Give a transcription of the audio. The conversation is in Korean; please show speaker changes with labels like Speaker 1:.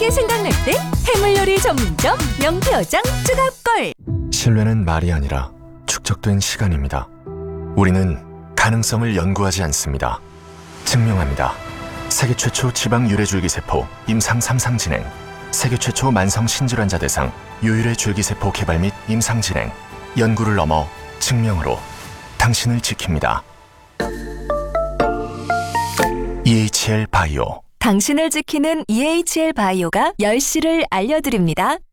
Speaker 1: 맛있게 생각날 때 해물요리 전문점 명태어장 추가골.
Speaker 2: 신뢰는 말이 아니라 축적된 시간입니다. 우리는 가능성을 연구하지 않습니다. 증명합니다. 세계 최초 지방 유래줄기세포 임상 3상 진행, 세계 최초 만성 신질환자 대상 유일의 줄기세포 개발 및 임상 진행, 연구를 넘어 증명으로 당신을 지킵니다. EHL 바이오.
Speaker 1: 당신을 지키는 EHL 바이오가 10시를 알려드립니다.